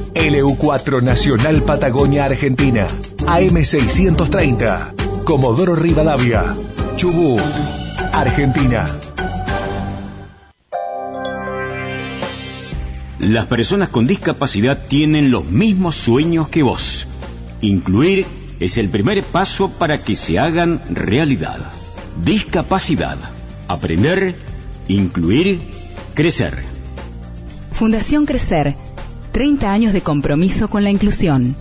LU4 Nacional Patagonia Argentina. AM630. Comodoro Rivadavia. Chubut, Argentina. Las personas con discapacidad tienen los mismos sueños que vos. Incluir es el primer paso para que se hagan realidad. Discapacidad. Aprender, incluir, crecer. Fundación Crecer. 30 años de compromiso con la inclusión.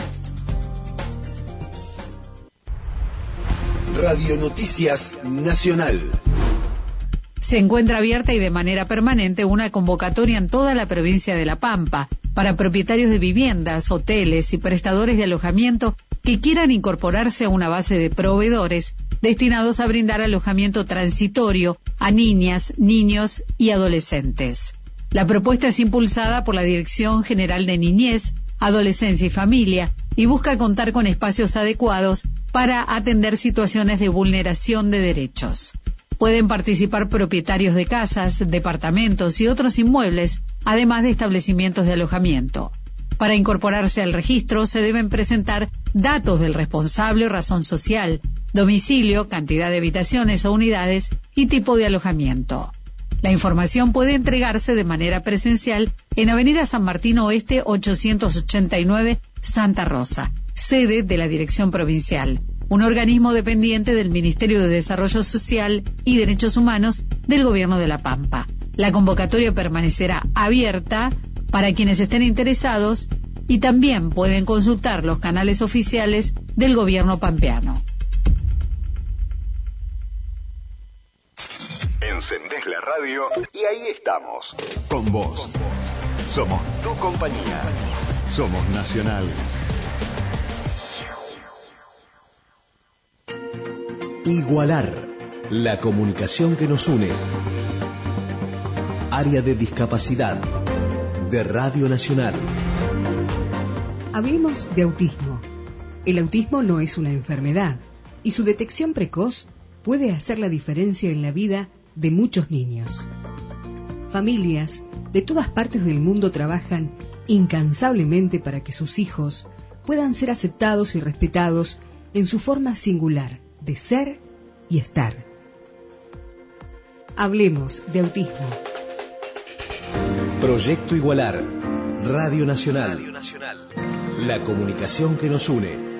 Radio Noticias Nacional. Se encuentra abierta y de manera permanente una convocatoria en toda la provincia de La Pampa para propietarios de viviendas, hoteles y prestadores de alojamiento que quieran incorporarse a una base de proveedores destinados a brindar alojamiento transitorio a niñas, niños y adolescentes. La propuesta es impulsada por la Dirección General de Niñez, Adolescencia y Familia y busca contar con espacios adecuados para atender situaciones de vulneración de derechos. Pueden participar propietarios de casas, departamentos y otros inmuebles, además de establecimientos de alojamiento. Para incorporarse al registro se deben presentar datos del responsable o razón social, domicilio, cantidad de habitaciones o unidades y tipo de alojamiento. La información puede entregarse de manera presencial en Avenida San Martín Oeste 889, Santa Rosa, sede de la Dirección Provincial, un organismo dependiente del Ministerio de Desarrollo Social y Derechos Humanos del Gobierno de La Pampa. La convocatoria permanecerá abierta para quienes estén interesados y también pueden consultar los canales oficiales del Gobierno pampeano. Encendés la radio y ahí estamos, con vos. Somos tu compañía. Somos Nacional. Igualar, la comunicación que nos une. Área de discapacidad de Radio Nacional. Hablemos de autismo. El autismo no es una enfermedad y su detección precoz puede hacer la diferencia en la vida de muchos niños. Familias de todas partes del mundo trabajan incansablemente para que sus hijos puedan ser aceptados y respetados en su forma singular de ser y estar. Hablemos de autismo. Proyecto Igualar, Radio Nacional. La comunicación que nos une.